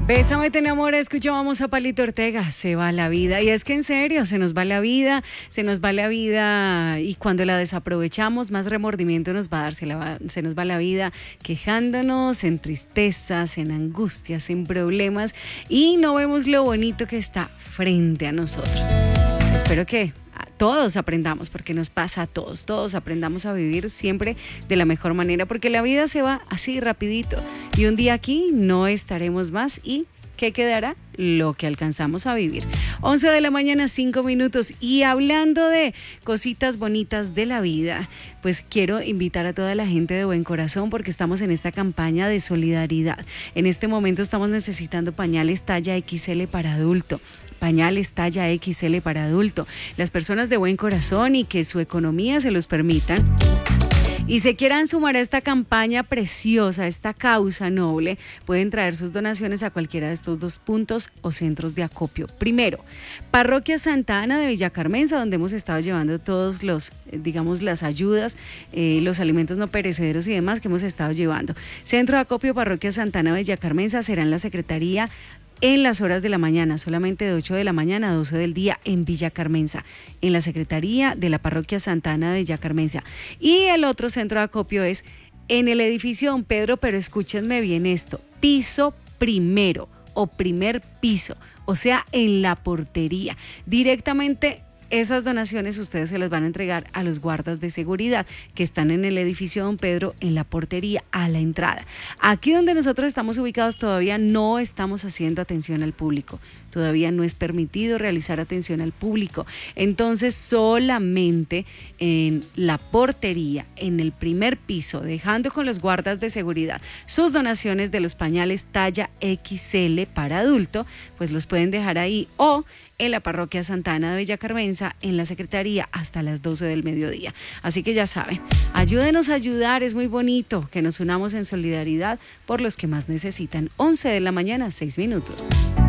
Bésame, te enamora, escuchábamos a Palito Ortega, se va la vida. Y es que en serio, se nos va la vida, y cuando la desaprovechamos, más remordimiento nos va a dar, se nos va la vida quejándonos en tristezas, en angustias, en problemas y no vemos lo bonito que está frente a nosotros. Espero que todos aprendamos, porque nos pasa a todos aprendamos a vivir siempre de la mejor manera, porque la vida se va así rapidito y un día aquí no estaremos más y ¿qué quedará? Lo que alcanzamos a vivir. 11 de la mañana, 5 minutos. Y hablando de cositas bonitas de la vida, pues quiero invitar a toda la gente de buen corazón porque estamos en esta campaña de solidaridad. En este momento estamos necesitando pañales talla XL para adulto. Pañales talla XL para adulto. Las personas de buen corazón y que su economía se los permitan y se quieran sumar a esta campaña preciosa, a esta causa noble, pueden traer sus donaciones a cualquiera de estos dos puntos o centros de acopio. Primero, Parroquia Santa Ana de Villa Carmenza, donde hemos estado llevando todos los, las ayudas, los alimentos no perecederos y demás que hemos estado llevando. Centro de acopio Parroquia Santa Ana de Villa Carmenza será en la Secretaría en las horas de la mañana, solamente de 8 de la mañana a 12 del día en Villa Carmenza, en la Secretaría de la Parroquia Santa Ana de Villa Carmenza. Y el otro centro de acopio es en el edificio Don Pedro, pero escúchenme bien esto, piso primero o primer piso, o sea, en la portería, directamente. Esas donaciones ustedes se las van a entregar a los guardas de seguridad que están en el edificio Don Pedro, en la portería, a la entrada. Aquí donde nosotros estamos ubicados todavía no estamos haciendo atención al público. Todavía no es permitido realizar atención al público. Entonces, solamente en la portería, en el primer piso, dejando con los guardas de seguridad sus donaciones de los pañales talla XL para adulto, pues los pueden dejar ahí o en la Parroquia Santa Ana de Villa Carmenza, en la Secretaría, hasta las 12 del mediodía. Así que ya saben, ayúdenos a ayudar, es muy bonito que nos unamos en solidaridad por los que más necesitan. 11 de la mañana, 6 minutos.